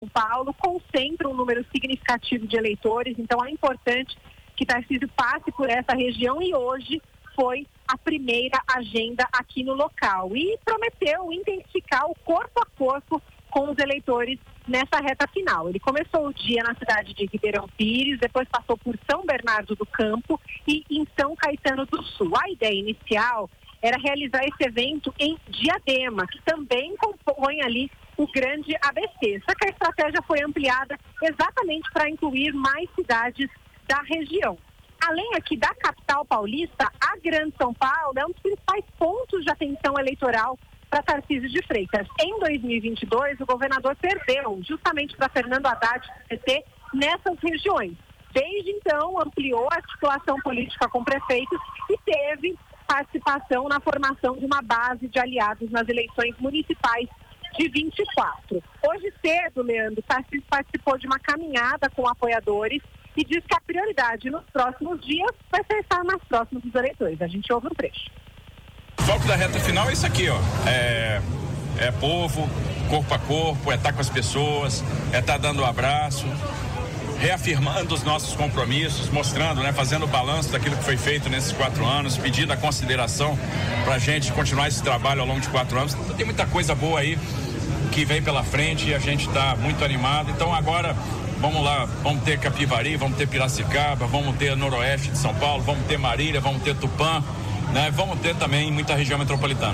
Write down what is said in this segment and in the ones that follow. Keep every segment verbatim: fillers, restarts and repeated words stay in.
São Paulo concentra um número significativo de eleitores, então é importante que Tarcísio passe por essa região e hoje foi a primeira agenda aqui no local e prometeu intensificar o corpo a corpo com os eleitores nessa reta final. Ele começou o dia na cidade de Ribeirão Pires, depois passou por São Bernardo do Campo e em São Caetano do Sul. A ideia inicial era realizar esse evento em Diadema, que também compõe ali o grande A B C. Só que a estratégia foi ampliada exatamente para incluir mais cidades da região. Além aqui da capital paulista, a Grande São Paulo é um dos principais pontos de atenção eleitoral para Tarcísio de Freitas. Em dois mil e vinte e dois, o governador perdeu justamente para Fernando Haddad do P T nessas regiões. Desde então, ampliou a articulação política com prefeitos e teve participação na formação de uma base de aliados nas eleições municipais de vinte e quatro. Hoje cedo, Leandro, Tarcísio participou de uma caminhada com apoiadores e diz que a prioridade nos próximos dias vai ser estar mais próximo dos eleitores. A gente ouve um trecho. O foco da reta final é isso aqui, ó. É, é povo, corpo a corpo, é estar com as pessoas, é estar dando um abraço, reafirmando os nossos compromissos, mostrando, né, fazendo o balanço daquilo que foi feito nesses quatro anos, pedindo a consideração para a gente continuar esse trabalho ao longo de quatro anos. Então, tem muita coisa boa aí que vem pela frente e a gente está muito animado. Então agora, vamos lá, vamos ter Capivari, vamos ter Piracicaba, vamos ter Noroeste de São Paulo, vamos ter Marília, vamos ter Tupã, né? Vamos ter também muita região metropolitana.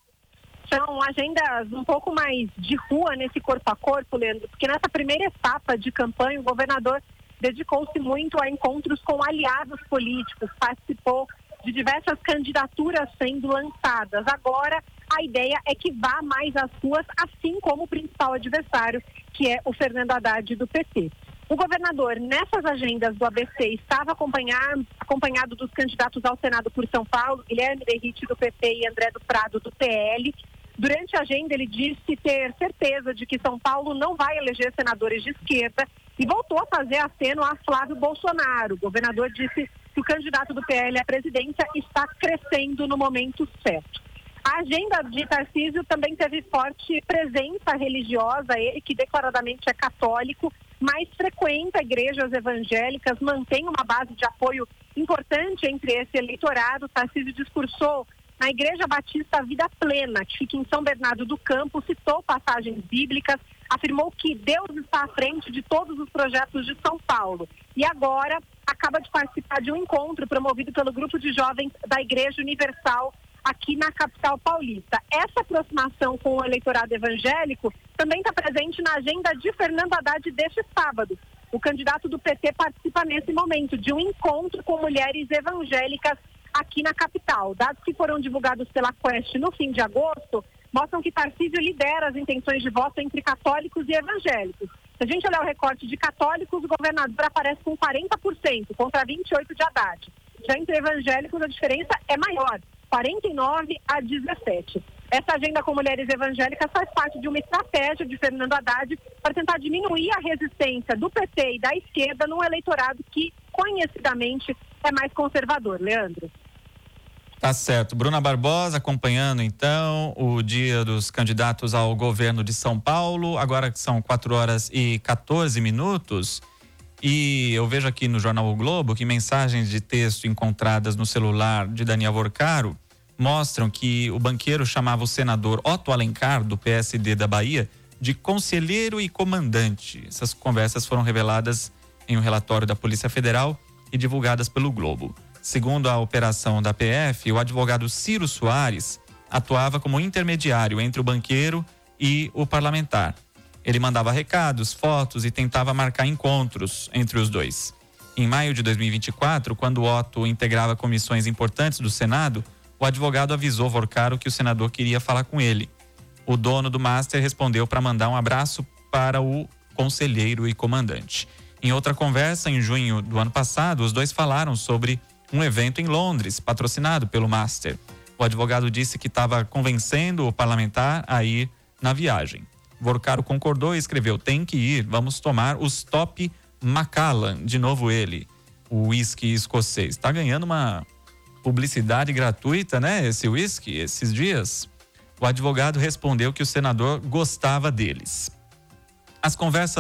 São agendas um pouco mais de rua nesse corpo a corpo, Leandro, porque nessa primeira etapa de campanha o governador dedicou-se muito a encontros com aliados políticos, participou de diversas candidaturas sendo lançadas. Agora a ideia é que vá mais às ruas, assim como o principal adversário, que é o Fernando Haddad do P T. O governador, nessas agendas do A B C, estava acompanhado, acompanhado dos candidatos ao Senado por São Paulo, Guilherme Derrite do P P e André do Prado do P L. Durante a agenda, ele disse ter certeza de que São Paulo não vai eleger senadores de esquerda e voltou a fazer aceno a Flávio Bolsonaro. O governador disse que o candidato do P L à presidência está crescendo no momento certo. A agenda de Tarcísio também teve forte presença religiosa, ele que declaradamente é católico, mas frequenta igrejas evangélicas, mantém uma base de apoio importante entre esse eleitorado. Tarcísio discursou na Igreja Batista Vida Plena, que fica em São Bernardo do Campo, citou passagens bíblicas, afirmou que Deus está à frente de todos os projetos de São Paulo. E agora acaba de participar de um encontro promovido pelo grupo de jovens da Igreja Universal aqui na capital paulista. Essa aproximação com o eleitorado evangélico também está presente na agenda de Fernando Haddad deste sábado. O candidato do P T participa nesse momento de um encontro com mulheres evangélicas aqui na capital. Dados que foram divulgados pela Quest no fim de agosto mostram que Tarcísio lidera as intenções de voto entre católicos e evangélicos. Se a gente olhar o recorte de católicos, o governador aparece com quarenta por cento contra vinte e oito por cento de Haddad. Já entre evangélicos a diferença é maior, quarenta e nove a dezessete. Essa agenda com mulheres evangélicas faz parte de uma estratégia de Fernando Haddad para tentar diminuir a resistência do P T e da esquerda num eleitorado que, conhecidamente, é mais conservador. Leandro. Tá certo. Bruna Barbosa acompanhando, então, o dia dos candidatos ao governo de São Paulo. Agora que são quatro horas e quatorze minutos. E eu vejo aqui no jornal O Globo que mensagens de texto encontradas no celular de Daniel Vorcaro mostram que o banqueiro chamava o senador Otto Alencar, do P S D da Bahia, de conselheiro e comandante. Essas conversas foram reveladas em um relatório da Polícia Federal e divulgadas pelo Globo. Segundo a operação da P F, o advogado Ciro Soares atuava como intermediário entre o banqueiro e o parlamentar. Ele mandava recados, fotos e tentava marcar encontros entre os dois. Em maio de dois mil e vinte e quatro, quando Otto integrava comissões importantes do Senado, o advogado avisou Vorcaro que o senador queria falar com ele. O dono do Master respondeu para mandar um abraço para o conselheiro e comandante. Em outra conversa, em junho do ano passado, os dois falaram sobre um evento em Londres, patrocinado pelo Master. O advogado disse que estava convencendo o parlamentar a ir na viagem. Vorcaro concordou e escreveu: tem que ir, vamos tomar os Top Macallan, de novo ele, o uísque escocês. Está ganhando uma publicidade gratuita, né, esse uísque, esses dias. O advogado respondeu que o senador gostava deles. as conversas